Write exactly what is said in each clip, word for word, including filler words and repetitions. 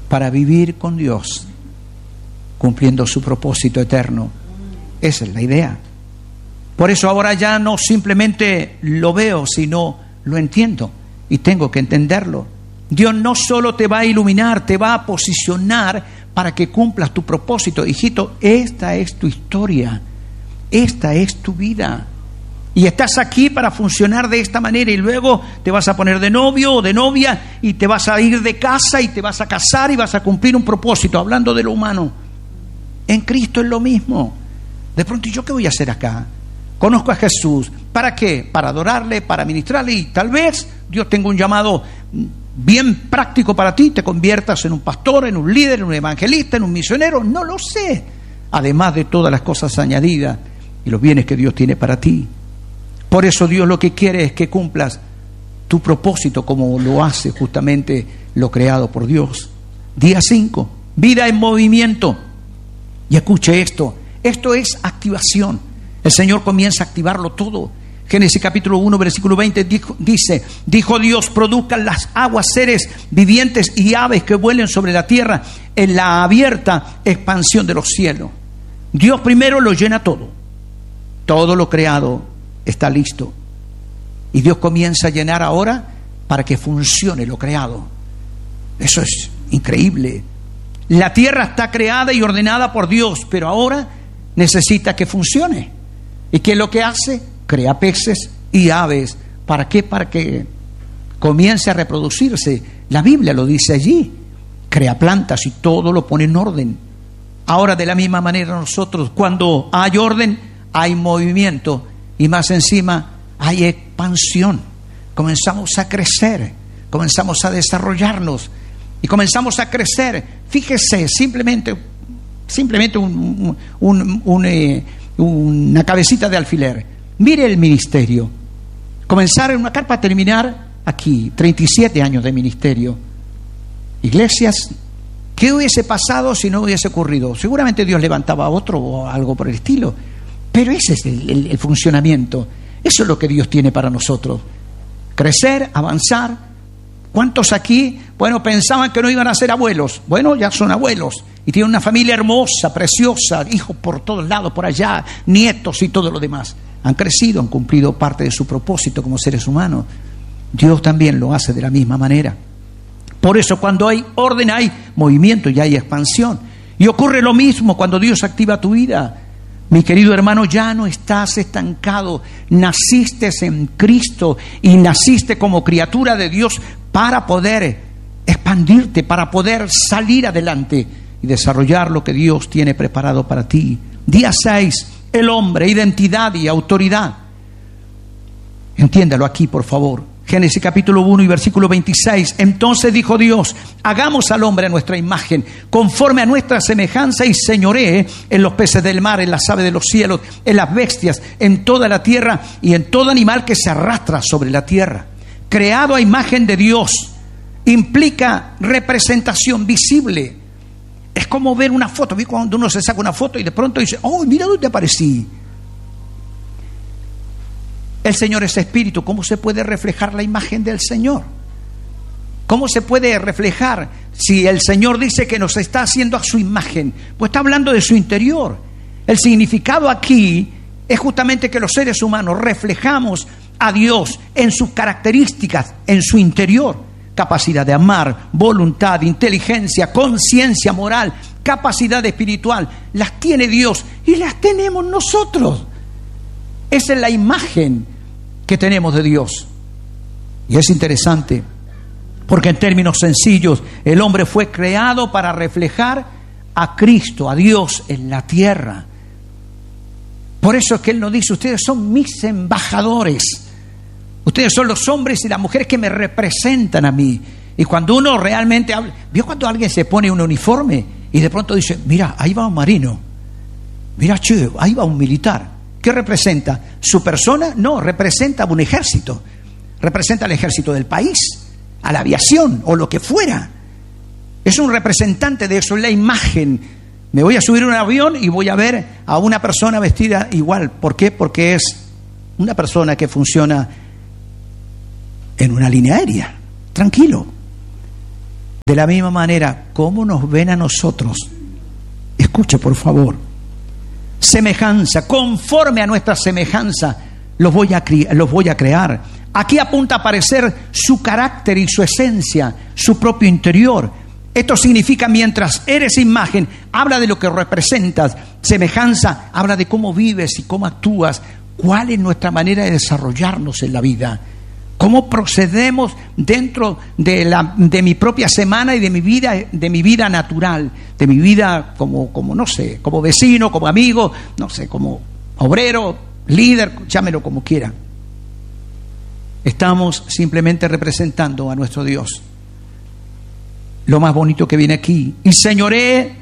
para vivir con Dios, cumpliendo su propósito eterno. Esa es la idea. Por eso ahora ya no simplemente lo veo, sino lo entiendo y tengo que entenderlo. Dios no solo te va a iluminar, te va a posicionar para que cumplas tu propósito. Hijito, esta es tu historia, esta es tu vida. Y estás aquí para funcionar de esta manera, y luego te vas a poner de novio o de novia y te vas a ir de casa y te vas a casar y vas a cumplir un propósito, hablando de lo humano. En Cristo es lo mismo. De pronto, ¿y yo qué voy a hacer acá? Conozco a Jesús. ¿Para qué? Para adorarle, para ministrarle, y tal vez Dios tenga un llamado bien práctico para ti, te conviertas en un pastor, en un líder, en un evangelista, en un misionero, no lo sé. Además de todas las cosas añadidas y los bienes que Dios tiene para ti. Por eso Dios lo que quiere es que cumplas tu propósito como lo hace justamente lo creado por Dios. Día cinco, vida en movimiento. Y escuche esto, esto es activación. El Señor comienza a activarlo todo. Génesis capítulo uno, versículo veinte dijo, dice, dijo Dios, produzcan las aguas seres vivientes y aves que vuelen sobre la tierra en la abierta expansión de los cielos. Dios primero lo llena todo. Todo lo creado está listo. Y Dios comienza a llenar ahora para que funcione lo creado. Eso es increíble. La tierra está creada y ordenada por Dios, pero ahora necesita que funcione. ¿Y qué es lo que hace? Crea peces y aves. ¿Para qué? Para que comience a reproducirse. La Biblia lo dice allí. Crea plantas y todo lo pone en orden. Ahora, de la misma manera, nosotros, cuando hay orden, hay movimiento. Y más encima hay expansión. Comenzamos a crecer, comenzamos a desarrollarnos y comenzamos a crecer. Fíjese, simplemente, simplemente un, un, un, un, eh, una cabecita de alfiler. Mire el ministerio. Comenzar en una carpa, terminar aquí, treinta y siete años de ministerio. Iglesias, ¿qué hubiese pasado si no hubiese ocurrido? Seguramente Dios levantaba a otro o algo por el estilo. Pero ese es el, el, el funcionamiento. Eso es lo que Dios tiene para nosotros. Crecer, avanzar. ¿Cuántos aquí, bueno, pensaban que no iban a ser abuelos? Bueno, ya son abuelos. Y tienen una familia hermosa, preciosa, hijos por todos lados, por allá, nietos y todo lo demás. Han crecido, han cumplido parte de su propósito como seres humanos. Dios también lo hace de la misma manera. Por eso, cuando hay orden, hay movimiento y hay expansión. Y ocurre lo mismo cuando Dios activa tu vida. Mi querido hermano, ya no estás estancado. Naciste en Cristo y naciste como criatura de Dios para poder expandirte, para poder salir adelante y desarrollar lo que Dios tiene preparado para ti. Día seis, el hombre, identidad y autoridad. Entiéndalo aquí, por favor. Génesis capítulo uno y versículo veintiséis. Entonces dijo Dios, hagamos al hombre a nuestra imagen, conforme a nuestra semejanza, y señoree en los peces del mar, en las aves de los cielos, en las bestias, en toda la tierra y en todo animal que se arrastra sobre la tierra. Creado a imagen de Dios implica representación visible. Es como ver una foto. ¿Ví cuando uno se saca una foto y de pronto dice, oh, mira dónde aparecí? El Señor es espíritu. ¿Cómo se puede reflejar la imagen del Señor? ¿Cómo se puede reflejar si el Señor dice que nos está haciendo a su imagen? Pues está hablando de su interior. El significado aquí es justamente que los seres humanos reflejamos a Dios en sus características, en su interior. Capacidad de amar, voluntad, inteligencia, conciencia moral, capacidad espiritual. Las tiene Dios y las tenemos nosotros. Esa es la imagen que tenemos de Dios. Y es interesante, porque en términos sencillos, el hombre fue creado para reflejar a Cristo, a Dios en la tierra. Por eso es que Él nos dice, ustedes son mis embajadores. Ustedes son los hombres y las mujeres que me representan a mí. Y cuando uno realmente habla, ¿vio cuando alguien se pone un uniforme y de pronto dice, mira, ahí va un marino, mira, che, ahí va un militar? ¿Qué representa? ¿Su persona? No, representa un ejército. Representa al ejército del país, a la aviación o lo que fuera. Es un representante de eso, es la imagen. Me voy a subir a un avión y voy a ver a una persona vestida igual. ¿Por qué? Porque es una persona que funciona en una línea aérea. Tranquilo. De la misma manera, ¿cómo nos ven a nosotros? Escuche, por favor. Semejanza, conforme a nuestra semejanza, los voy a, cre- los voy a crear. Aquí apunta a aparecer su carácter y su esencia, su propio interior. Esto significa, mientras eres imagen, habla de lo que representas. Semejanza, habla de cómo vives y cómo actúas. ¿Cuál es nuestra manera de desarrollarnos en la vida? ¿Cómo procedemos dentro de, la, de mi propia semana y de mi vida, de mi vida natural, de mi vida como, como, no sé, como vecino, como amigo, no sé, como obrero, líder, llámelo como quiera? Estamos simplemente representando a nuestro Dios. Lo más bonito que viene aquí. Y señoré,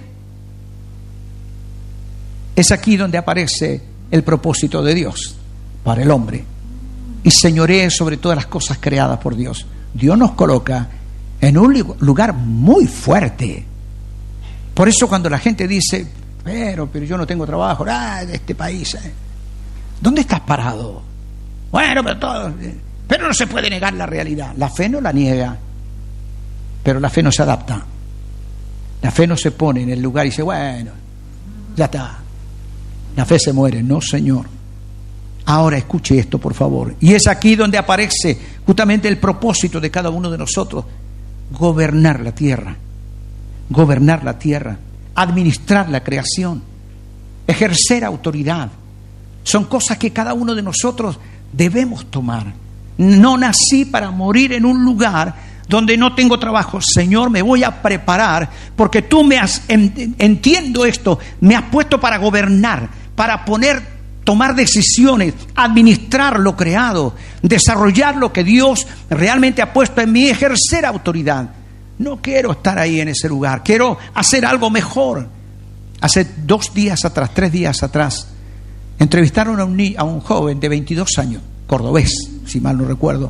es aquí donde aparece el propósito de Dios para el hombre. Y señoré sobre todas las cosas creadas por Dios. Dios nos coloca en un lugar muy fuerte. Por eso cuando la gente dice, pero, pero yo no tengo trabajo, ah, de este país, ¿eh? ¿Dónde estás parado? Bueno, pero todo, pero no se puede negar la realidad. La fe no la niega, pero la fe no se adapta. La fe no se pone en el lugar y dice, bueno, ya está. La fe se muere. No, Señor. Ahora escuche esto, por favor. Y es aquí donde aparece justamente el propósito de cada uno de nosotros. Gobernar la tierra. Gobernar la tierra. Administrar la creación. Ejercer autoridad. Son cosas que cada uno de nosotros debemos tomar. No nací para morir en un lugar donde no tengo trabajo. Señor, me voy a preparar porque tú me has, entiendo esto, me has puesto para gobernar, para poner, tomar decisiones, administrar lo creado, desarrollar lo que Dios realmente ha puesto en mí, ejercer autoridad. No quiero estar ahí en ese lugar, quiero hacer algo mejor. Hace dos días atrás, tres días atrás, entrevistaron a un, ni- a un joven de veintidós años, cordobés, si mal no recuerdo,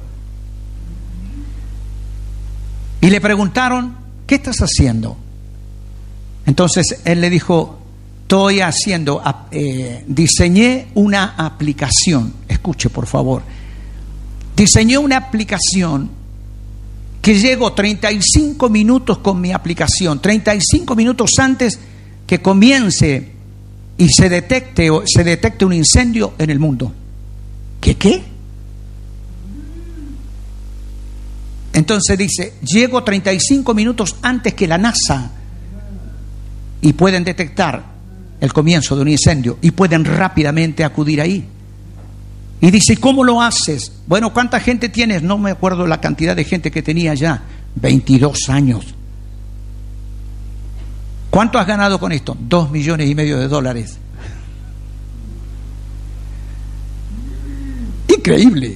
y le preguntaron, ¿qué estás haciendo? Entonces él le dijo, estoy haciendo, eh, diseñé una aplicación. Escuche, por favor. Diseñé una aplicación que llego treinta y cinco minutos con mi aplicación, treinta y cinco minutos antes que comience y se detecte, se detecte un incendio en el mundo. ¿Qué qué? Entonces dice, llego treinta y cinco minutos antes que la NASA y pueden detectar el comienzo de un incendio y pueden rápidamente acudir ahí. Y dice, ¿cómo lo haces? Bueno, ¿cuánta gente tienes? No me acuerdo la cantidad de gente que tenía ya. veintidós años. ¿Cuánto has ganado con esto? Dos millones y medio de dólares. Increíble.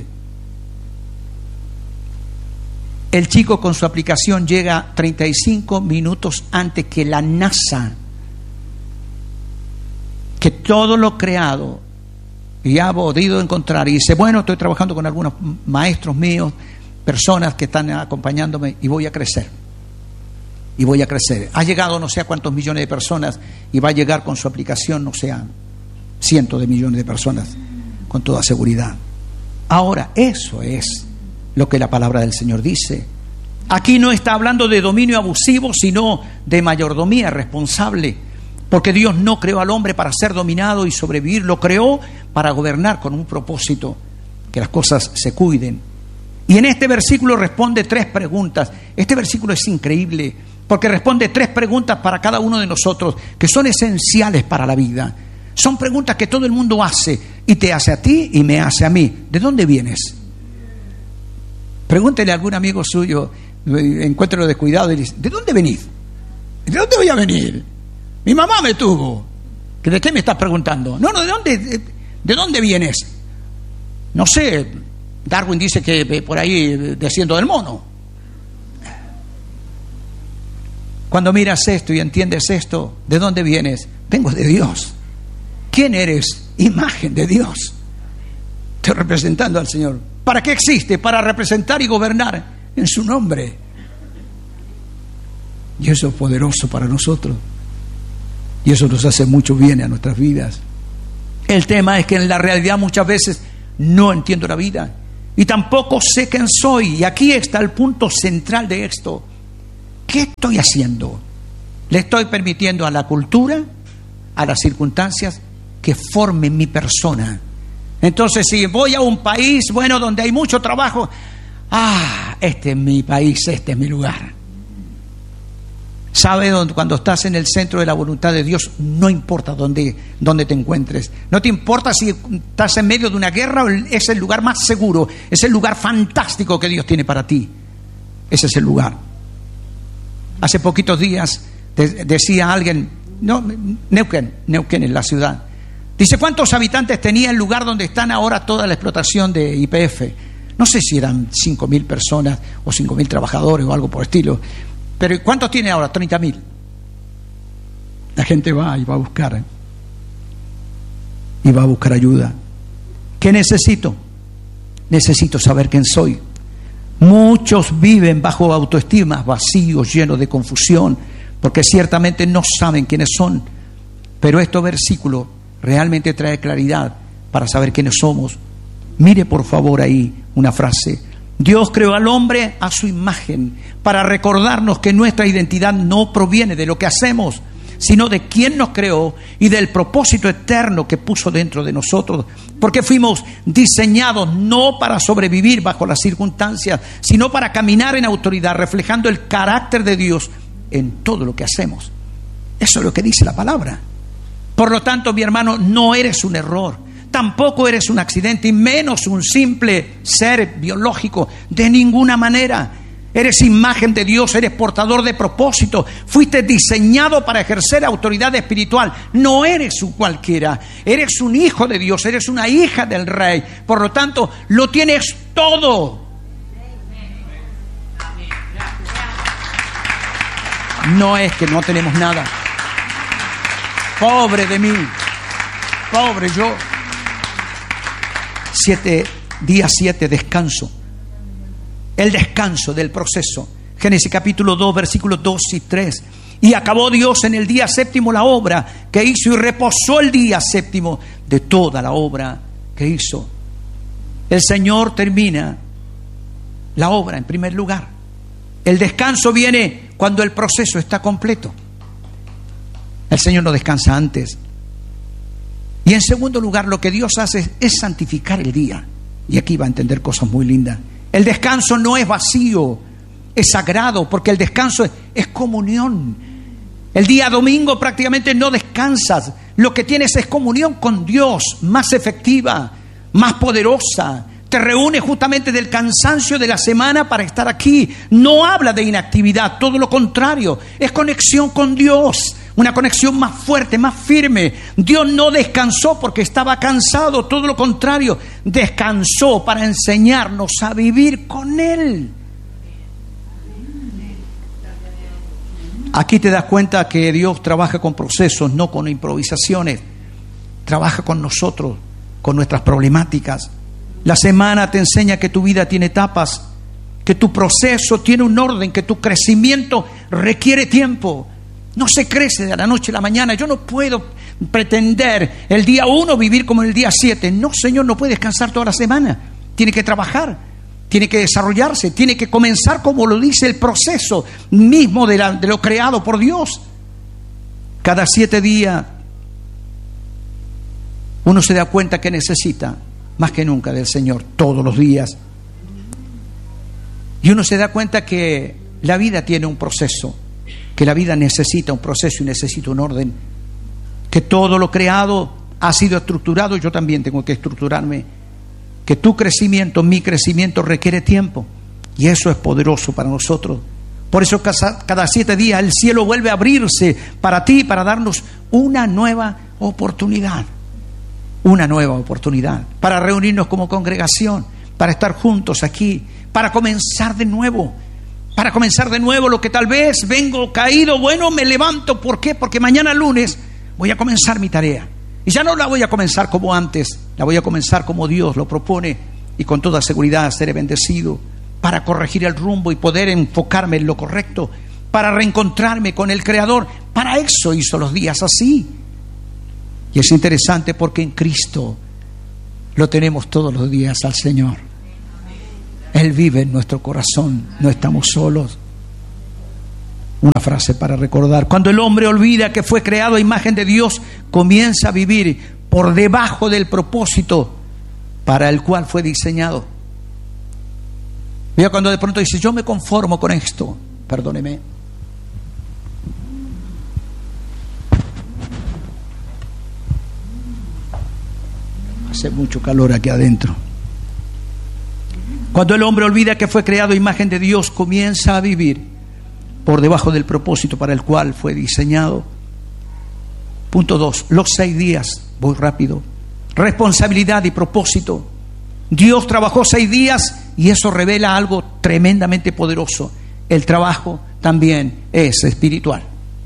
El chico con su aplicación llega treinta y cinco minutos antes que la NASA, que todo lo creado y ha podido encontrar, y dice, bueno, estoy trabajando con algunos maestros míos, personas que están acompañándome y voy a crecer, y voy a crecer. Ha llegado no sé a cuántos millones de personas y va a llegar con su aplicación, no sé, a cientos de millones de personas, con toda seguridad. Ahora, eso es lo que la palabra del Señor dice. Aquí no está hablando de dominio abusivo, sino de mayordomía responsable, porque Dios no creó al hombre para ser dominado y sobrevivir, lo creó para gobernar con un propósito, que las cosas se cuiden. Y en este versículo responde tres preguntas. Este versículo es increíble, porque responde tres preguntas para cada uno de nosotros, que son esenciales para la vida. Son preguntas que todo el mundo hace, y te hace a ti y me hace a mí. ¿De dónde vienes? Pregúntele a algún amigo suyo, encuéntrelo descuidado y dice, ¿de dónde venís? ¿De dónde voy a venir? Mi mamá me tuvo. ¿De qué me estás preguntando? No, no, ¿de dónde, de, de dónde vienes? No sé, Darwin dice que por ahí desciendo del mono. Cuando miras esto y entiendes esto, ¿de dónde vienes? Vengo de Dios. ¿Quién eres? Imagen de Dios. Estoy representando al Señor. ¿Para qué existe? Para representar y gobernar en su nombre. Y eso es poderoso para nosotros. Y eso nos hace mucho bien a nuestras vidas. El tema es que en la realidad muchas veces no entiendo la vida. Y tampoco sé quién soy. Y aquí está el punto central de esto. ¿Qué estoy haciendo? ¿Le estoy permitiendo a la cultura, a las circunstancias, que formen mi persona? Entonces, si voy a un país, bueno, donde hay mucho trabajo, ah, este es mi país, este es mi lugar. ¿Sabe? Cuando estás en el centro de la voluntad de Dios, no importa dónde, dónde te encuentres. No te importa si estás en medio de una guerra o es el lugar más seguro, es el lugar fantástico que Dios tiene para ti. Ese es el lugar. Hace poquitos días de, decía alguien, no, Neuquén, Neuquén es la ciudad. Dice, ¿cuántos habitantes tenía el lugar donde están ahora toda la explotación de Y P F? No sé si eran cinco mil personas o cinco mil trabajadores o algo por el estilo. Pero ¿cuántos tiene ahora? treinta mil. La gente va y va a buscar. Y va a buscar ayuda. ¿Qué necesito? Necesito saber quién soy. Muchos viven bajo autoestima, vacíos, llenos de confusión, porque ciertamente no saben quiénes son. Pero este versículo realmente trae claridad para saber quiénes somos. Mire por favor ahí una frase. Dios creó al hombre a su imagen para recordarnos que nuestra identidad no proviene de lo que hacemos, sino de quien nos creó y del propósito eterno que puso dentro de nosotros, porque fuimos diseñados no para sobrevivir bajo las circunstancias, sino para caminar en autoridad, reflejando el carácter de Dios en todo lo que hacemos. Eso es lo que dice la palabra. Por lo tanto, mi hermano, no eres un error, tampoco eres un accidente, y menos un simple ser biológico, de ninguna manera. Eres imagen de Dios, eres portador de propósito, fuiste diseñado para ejercer autoridad espiritual. No eres un cualquiera, eres un hijo de Dios, eres una hija del Rey. Por lo tanto, lo tienes todo. No es que no tenemos nada. Pobre de mí, pobre yo. Siete, día siete, descanso. El descanso del proceso. Génesis capítulo dos, versículos dos y tres. Y acabó Dios en el día séptimo la obra que hizo, y reposó el día séptimo de toda la obra que hizo. El Señor termina la obra en primer lugar. El descanso viene cuando el proceso está completo. El Señor no descansa antes. Y en segundo lugar, lo que Dios hace es santificar el día. Y aquí va a entender cosas muy lindas. El descanso no es vacío, es sagrado, porque el descanso es, es comunión. El día domingo prácticamente no descansas. Lo que tienes es comunión con Dios, más efectiva, más poderosa. Te reúne justamente del cansancio de la semana para estar aquí. No habla de inactividad, todo lo contrario. Es conexión con Dios. Una conexión más fuerte, más firme. Dios no descansó porque estaba cansado, todo lo contrario. Descansó para enseñarnos a vivir con Él. Aquí te das cuenta que Dios trabaja con procesos, no con improvisaciones. Trabaja con nosotros, con nuestras problemáticas. La semana te enseña que tu vida tiene etapas, que tu proceso tiene un orden, que tu crecimiento requiere tiempo. No se crece de la noche a la mañana. Yo no puedo pretender el día uno vivir como el día siete. No, Señor, no puede descansar toda la semana. Tiene que trabajar, tiene que desarrollarse, tiene que comenzar como lo dice el proceso mismo de, la, de lo creado por Dios. Cada siete días uno se da cuenta que necesita más que nunca del Señor todos los días. Y uno se da cuenta que la vida tiene un proceso, que la vida necesita un proceso y necesita un orden, que todo lo creado ha sido estructurado. Yo también tengo que estructurarme, que tu crecimiento, mi crecimiento requiere tiempo, y eso es poderoso para nosotros. Por eso cada, cada siete días el cielo vuelve a abrirse para ti, para darnos una nueva oportunidad, una nueva oportunidad para reunirnos como congregación, para estar juntos aquí, para comenzar de nuevo. Para comenzar de nuevo lo que tal vez vengo caído, bueno, me levanto. ¿Por qué? Porque mañana lunes voy a comenzar mi tarea. Y ya no la voy a comenzar como antes, la voy a comenzar como Dios lo propone, y con toda seguridad seré bendecido para corregir el rumbo y poder enfocarme en lo correcto, para reencontrarme con el Creador. Para eso hizo los días así. Y es interesante porque en Cristo lo tenemos todos los días al Señor. Él vive en nuestro corazón, no estamos solos. Una frase para recordar. Cuando el hombre olvida que fue creado a imagen de Dios, comienza a vivir por debajo del propósito para el cual fue diseñado. Mira, cuando de pronto dice, yo me conformo con esto, perdóneme. Hace mucho calor aquí adentro. Cuando el hombre olvida que fue creado a imagen de Dios, comienza a vivir por debajo del propósito para el cual fue diseñado. Punto dos, los seis días, voy rápido. Responsabilidad y propósito. Dios trabajó seis días y eso revela algo tremendamente poderoso. El trabajo también es espiritual.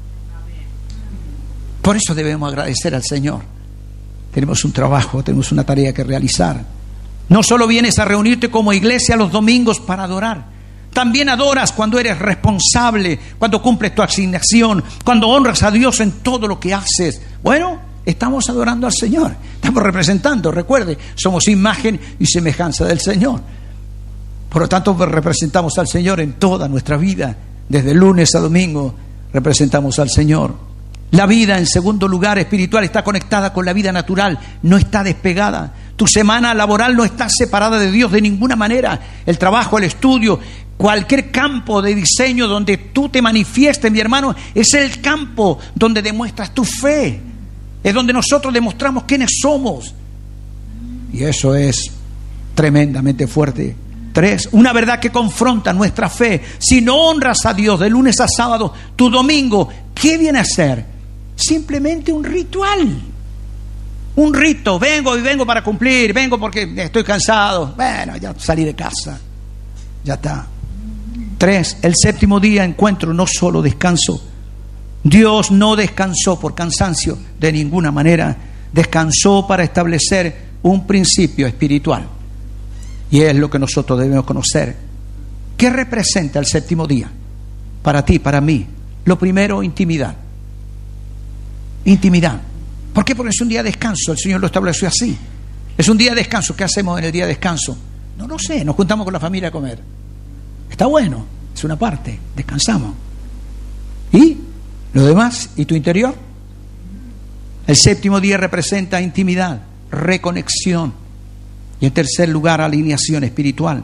Por eso debemos agradecer al Señor. Tenemos un trabajo, tenemos una tarea que realizar. No solo vienes a reunirte como iglesia los domingos para adorar. También adoras cuando eres responsable, cuando cumples tu asignación, cuando honras a Dios en todo lo que haces. Bueno, estamos adorando al Señor, estamos representando, recuerde, somos imagen y semejanza del Señor. Por lo tanto, representamos al Señor en toda nuestra vida, desde lunes a domingo, representamos al Señor. La vida, en segundo lugar, espiritual, está conectada con la vida natural, no está despegada. Tu semana laboral no está separada de Dios de ninguna manera. El trabajo, el estudio, cualquier campo de diseño donde tú te manifiestes, mi hermano, es el campo donde demuestras tu fe. Es donde nosotros demostramos quiénes somos. Y eso es tremendamente fuerte. Tres, una verdad que confronta nuestra fe. Si no honras a Dios de lunes a sábado, tu domingo, ¿qué viene a ser? Simplemente un ritual. Un rito, vengo y vengo para cumplir, vengo porque estoy cansado. Bueno, ya salí de casa. Ya está. Tres, el séptimo día encuentro no solo descanso. Dios no descansó por cansancio de ninguna manera. Descansó para establecer un principio espiritual. Y es lo que nosotros debemos conocer. ¿Qué representa el séptimo día? Para ti, para mí. Lo primero, intimidad. Intimidad. ¿Por qué? Porque es un día de descanso. El Señor lo estableció así. Es un día de descanso. ¿Qué hacemos en el día de descanso? No lo sé. Nos juntamos con la familia a comer. Está bueno. Es una parte. Descansamos. ¿Y lo demás? ¿Y tu interior? El séptimo día representa intimidad, reconexión. Y en tercer lugar, alineación espiritual.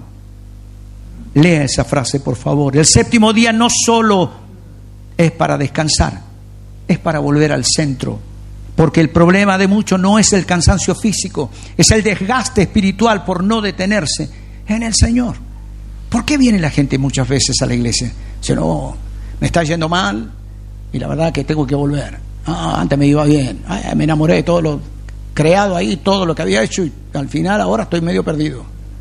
Lea esa frase, por favor. El séptimo día no solo es para descansar, es para volver al centro. Porque el problema de muchos no es el cansancio físico, es el desgaste espiritual por no detenerse en el Señor. ¿Por qué viene la gente muchas veces a la iglesia? Dice, no, me está yendo mal y la verdad que tengo que volver. Ah, antes me iba bien, ay, me enamoré de todo lo creado ahí, todo lo que había hecho y al final ahora estoy medio perdido.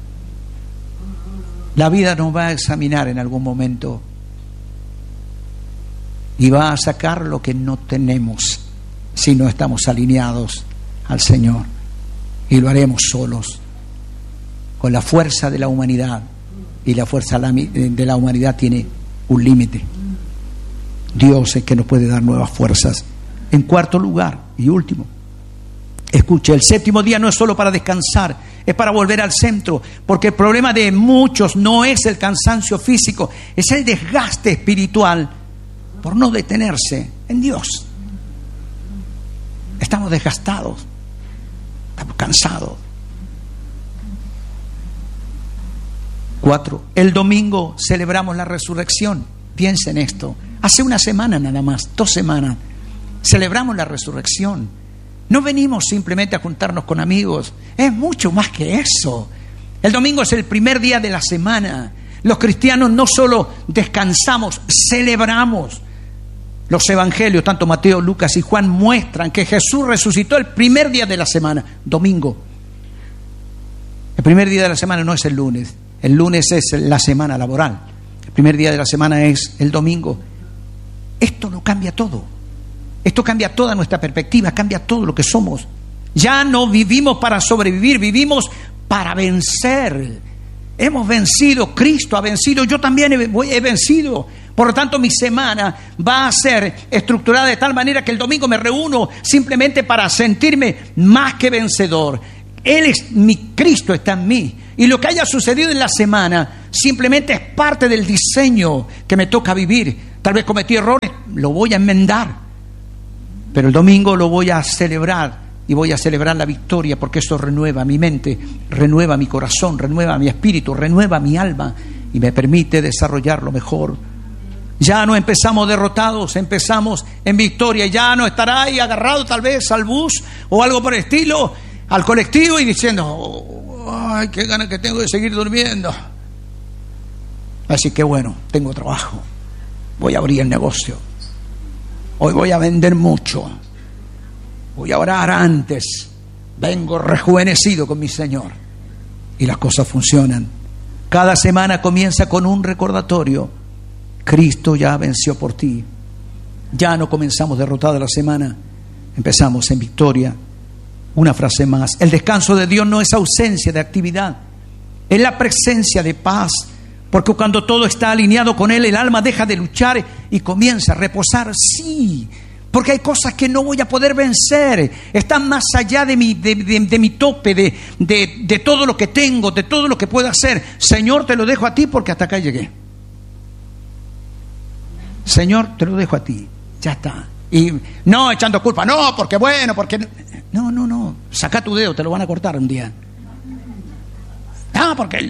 La vida nos va a examinar en algún momento y va a sacar lo que no tenemos si no estamos alineados al Señor, y lo haremos solos, con la fuerza de la humanidad, y la fuerza de la humanidad tiene un límite. Dios es que nos puede dar nuevas fuerzas. En cuarto lugar y último, escuche, el séptimo día no es solo para descansar, es para volver al centro, porque el problema de muchos no es el cansancio físico, es el desgaste espiritual por no detenerse en Dios. Estamos desgastados, estamos cansados. Cuatro, el domingo celebramos la resurrección. Piensa en esto. Hace una semana nada más, dos semanas, celebramos la resurrección. No venimos simplemente a juntarnos con amigos, es mucho más que eso. El domingo es el primer día de la semana. Los cristianos no solo descansamos, celebramos. Los evangelios, tanto Mateo, Lucas y Juan, muestran que Jesús resucitó el primer día de la semana, domingo. El primer día de la semana no es el lunes, el lunes es la semana laboral. El primer día de la semana es el domingo. Esto lo cambia todo. Esto cambia toda nuestra perspectiva, cambia todo lo que somos. Ya no vivimos para sobrevivir, vivimos para vencer. Hemos vencido, Cristo ha vencido, yo también he, he vencido. Por lo tanto, mi semana va a ser estructurada de tal manera que el domingo me reúno simplemente para sentirme más que vencedor. Él es mi Cristo, está en mí. Y lo que haya sucedido en la semana simplemente es parte del diseño que me toca vivir. Tal vez cometí errores, lo voy a enmendar. Pero el domingo lo voy a celebrar y voy a celebrar la victoria, porque eso renueva mi mente, renueva mi corazón, renueva mi espíritu, renueva mi alma y me permite desarrollarlo mejor. Ya no empezamos derrotados, empezamos en victoria. Ya no estará ahí agarrado tal vez al bus o algo por el estilo, al colectivo, y diciendo, oh, ay, qué ganas que tengo de seguir durmiendo. Así que bueno, tengo trabajo, voy a abrir el negocio, hoy voy a vender mucho, voy a orar antes, vengo rejuvenecido con mi Señor. Y las cosas funcionan. Cada semana comienza con un recordatorio: Cristo ya venció por ti. Ya no comenzamos derrotada la semana, empezamos en victoria. Una frase más: el descanso de Dios no es ausencia de actividad, es la presencia de paz, porque cuando todo está alineado con Él, el alma deja de luchar y comienza a reposar. Sí, porque hay cosas que no voy a poder vencer, están más allá de mi, de, de, de mi tope, de, de, de todo lo que tengo, de todo lo que puedo hacer. Señor, te lo dejo a ti porque hasta acá llegué. Señor, te lo dejo a ti, ya está. Y no echando culpa, no, porque bueno, porque... No, no, no, saca tu dedo, te lo van a cortar un día. No, porque...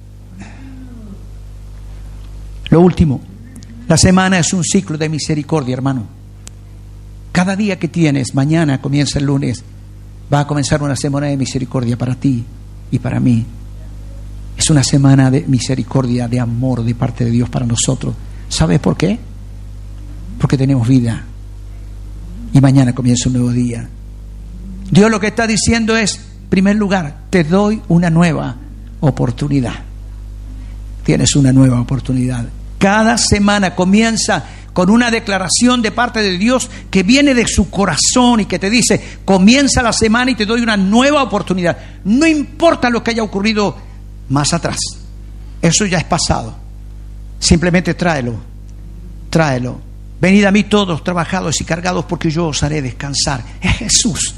Lo último, la semana es un ciclo de misericordia, hermano. Cada día que tienes, mañana comienza el lunes, va a comenzar una semana de misericordia para ti y para mí. Es una semana de misericordia, de amor de parte de Dios para nosotros. ¿Sabes por qué? Porque tenemos vida y mañana comienza un nuevo día. Dios lo que está diciendo es, en primer lugar, te doy una nueva oportunidad. Tienes una nueva oportunidad. Cada semana comienza con una declaración de parte de Dios que viene de su corazón y que te dice, comienza la semana y te doy una nueva oportunidad. No importa lo que haya ocurrido más atrás, eso ya es pasado. Simplemente tráelo, tráelo. Venid a mí todos trabajados y cargados, porque yo os haré descansar. Es Jesús.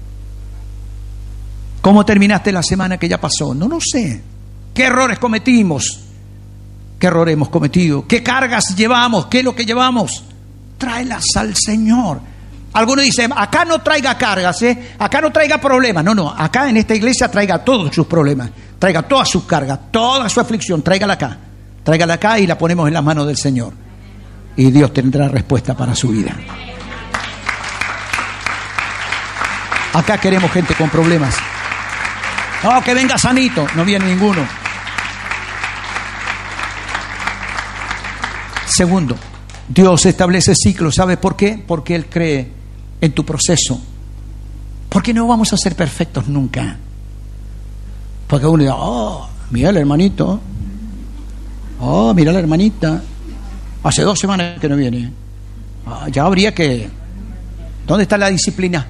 ¿Cómo terminaste la semana que ya pasó? No lo sé. ¿Qué errores cometimos? ¿Qué errores hemos cometido? ¿Qué cargas llevamos? ¿Qué es lo que llevamos? Tráelas al Señor. Algunos dicen, acá no traiga cargas, ¿eh? Acá no traiga problemas. No, no, acá en esta iglesia traiga todos sus problemas, traiga todas sus cargas, toda su aflicción, tráigala acá. Tráigala acá y la ponemos en las manos del Señor. Y Dios tendrá respuesta para su vida. Acá queremos gente con problemas. No, que venga sanito, no viene ninguno. Segundo, Dios establece ciclos. ¿Sabes por qué? Porque Él cree en tu proceso. Porque no vamos a ser perfectos nunca. Porque uno dice, oh, mira el hermanito. Oh, mira la hermanita. Hace dos semanas que no viene. Ah, ya habría que... ¿Dónde está la disciplina?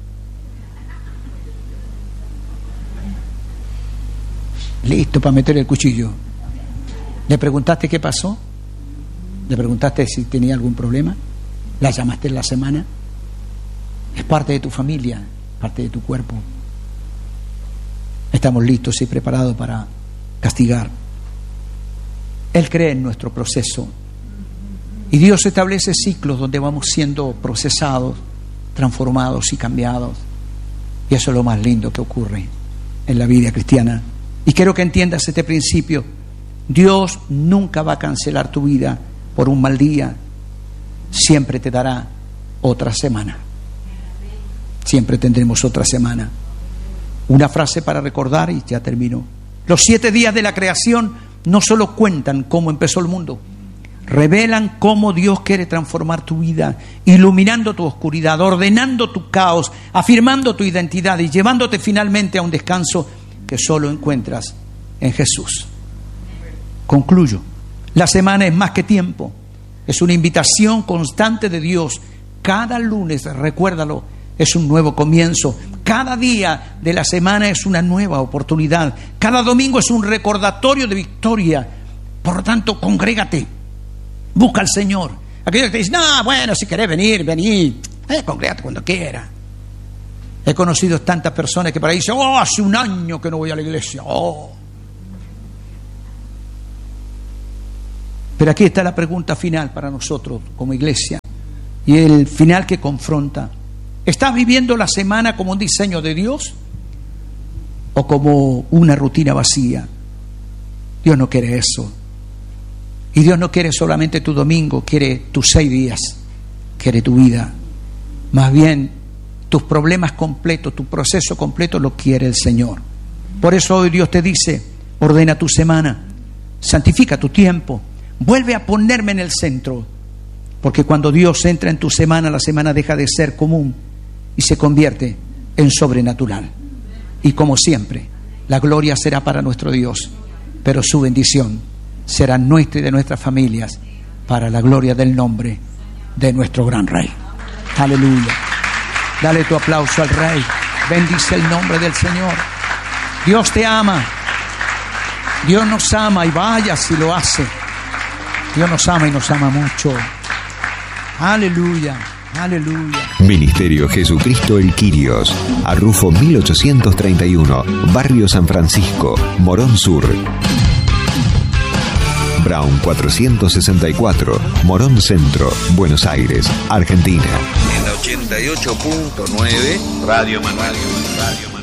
Listo para meter el cuchillo. ¿Le preguntaste qué pasó? ¿Le preguntaste si tenía algún problema? ¿La llamaste en la semana? Es parte de tu familia, parte de tu cuerpo. Estamos listos y preparados para castigar. Él cree en nuestro proceso. Y Dios establece ciclos donde vamos siendo procesados, transformados y cambiados. Y eso es lo más lindo que ocurre en la vida cristiana. Y quiero que entiendas este principio. Dios nunca va a cancelar tu vida por un mal día. Siempre te dará otra semana. Siempre tendremos otra semana. Una frase para recordar y ya termino. Los siete días de la creación no solo cuentan cómo empezó el mundo, revelan cómo Dios quiere transformar tu vida, iluminando tu oscuridad, ordenando tu caos, afirmando tu identidad y llevándote finalmente a un descanso que solo encuentras en Jesús. Concluyo. La semana es más que tiempo. Es una invitación constante de Dios. Cada lunes, recuérdalo, es un nuevo comienzo. Cada día de la semana es una nueva oportunidad. Cada domingo es un recordatorio de victoria. Por lo tanto, congrégate. Busca al Señor. Aquellos que te dicen, no, bueno, si querés venir, vení. Eh, congrégate cuando quiera. He conocido tantas personas que por ahí dicen, oh, hace un año que no voy a la iglesia. Oh. Pero aquí está la pregunta final para nosotros como iglesia, y el final que confronta. ¿Estás viviendo la semana como un diseño de Dios o como una rutina vacía? Dios no quiere eso. Y Dios no quiere solamente tu domingo, quiere tus seis días, quiere tu vida. Más bien, tus problemas completos, tu proceso completo lo quiere el Señor. Por eso hoy Dios te dice, ordena tu semana, santifica tu tiempo, vuelve a ponerme en el centro. Porque cuando Dios entra en tu semana, la semana deja de ser común y se convierte en sobrenatural. Y como siempre, la gloria será para nuestro Dios, pero su bendición será nuestra y de nuestras familias para la gloria del nombre de nuestro gran Rey. Aleluya. Dale tu aplauso al Rey. Bendice el nombre del Señor. Dios te ama. Dios nos ama y vaya si lo hace. Dios nos ama y nos ama mucho. Aleluya. Aleluya. Ministerio Jesucristo el Quirios, Arrufo mil ochocientos treinta y uno, Barrio San Francisco, Morón Sur. Brown cuatrocientos sesenta y cuatro, Morón Centro, Buenos Aires, Argentina. En la ochenta y ocho punto nueve, Radio Manuel. Radio Manuel.